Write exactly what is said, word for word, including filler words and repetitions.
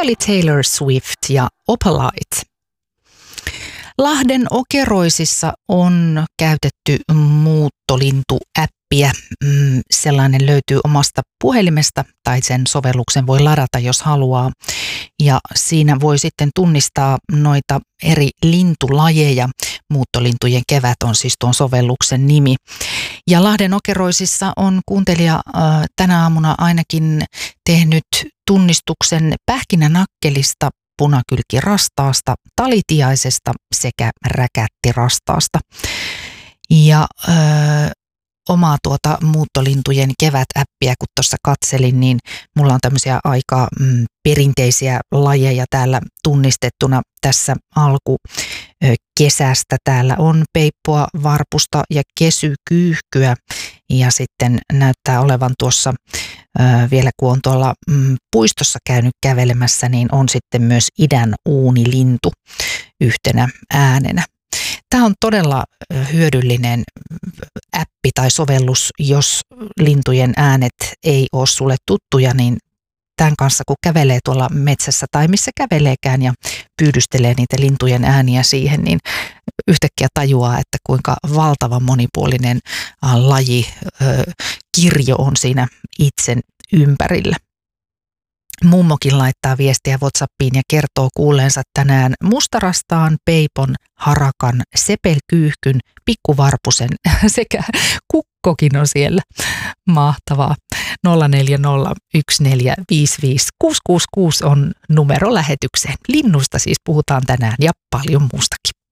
oli Taylor Swift ja Opalite. Lahden Okeroisissa on käytetty muuttolintuäppiä. Sellainen löytyy omasta puhelimesta tai sen sovelluksen voi ladata, jos haluaa. Ja siinä voi sitten tunnistaa noita eri lintulajeja. Muuttolintujen kevät on siis tuon sovelluksen nimi. Ja Lahden Okeroisissa on kuuntelija äh, tänä aamuna ainakin tehnyt tunnistuksen pähkinänakkelista, punakylkirastaasta, talitiaisesta sekä räkättirastaasta. Ja ö, omaa tuota muuttolintujen kevät-äppiä, kun tuossa katselin, niin mulla on tämmöisiä aika mm, perinteisiä lajeja täällä tunnistettuna tässä alkukesästä. Täällä on peippoa, varpusta ja kesykyyhkyä ja sitten näyttää olevan tuossa ö, vielä kun on tuolla mm, puistossa käynyt kävelemässä, niin on sitten myös idän uunilintu yhtenä äänenä. Tämä on todella hyödyllinen appi tai sovellus, jos lintujen äänet ei ole sulle tuttuja, niin tämän kanssa kun kävelee tuolla metsässä tai missä käveleekään ja pyydystelee niitä lintujen ääniä siihen, niin yhtäkkiä tajuaa, että kuinka valtavan monipuolinen laji, kirjo on siinä itsen ympärillä. Mummokin laittaa viestiä WhatsAppiin ja kertoo kuulleensa tänään mustarastaan, peipon, harakan, sepelkyyhkyn, pikkuvarpusen sekä kukkokin on siellä. Mahtavaa. nolla neljä nolla yksi neljä viisi viisi kuusi kuusi kuusi on numero lähetykseen. Linnusta siis puhutaan tänään ja paljon muustakin.